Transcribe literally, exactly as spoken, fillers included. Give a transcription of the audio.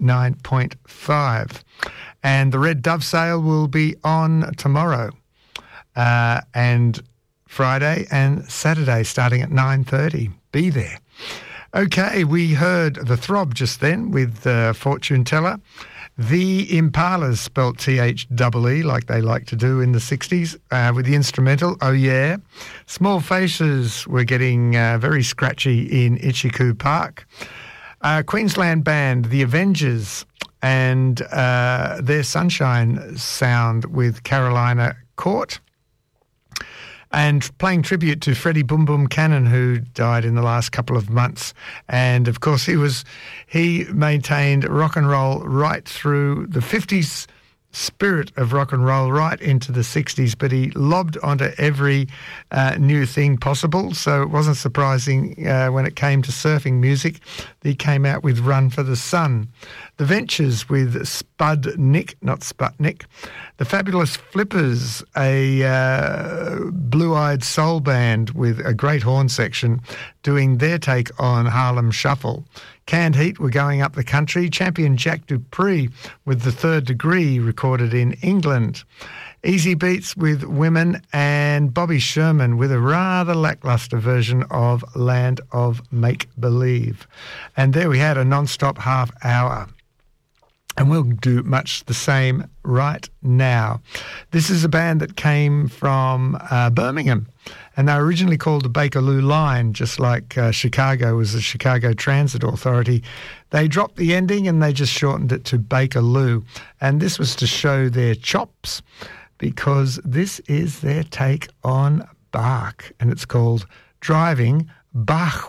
nine point five. And the Red Dove sale will be on tomorrow uh, and Friday and Saturday starting at nine thirty. Be there. Okay, we heard The Throb just then with uh, Fortune Teller. The Impalas, spelt T H E E, like they like to do in the sixties, uh, with the instrumental, Oh Yeah. Small Faces were getting uh, very scratchy in Itchycoo Park. Uh, Queensland band, The Avengers, and uh, their Sunshine sound with Carolina Court. And playing tribute to Freddie Boom Boom Cannon, who died in the last couple of months. And, of course, he was he maintained rock and roll right through the fifties spirit of rock and roll right into the sixties, but he lobbed onto every uh, new thing possible. So it wasn't surprising uh, when it came to surfing music that he came out with Run for the Sun. The Ventures with Spud Nick, not Sputnik. The Fabulous Flippers, a uh, blue-eyed soul band with a great horn section, doing their take on Harlem Shuffle. Canned Heat were going up the country. Champion Jack Dupree with The Third Degree, recorded in England. Easy Beats with Women, and Bobby Sherman with a rather lacklustre version of Land of Make Believe. And there we had a non-stop half hour. And we'll do much the same right now. This is a band that came from uh, Birmingham, and they were originally called the Bakerloo Line, just like uh, Chicago was the Chicago Transit Authority. They dropped the ending and they just shortened it to Bakerloo. And this was to show their chops, because this is their take on Bach, and it's called Driving Bach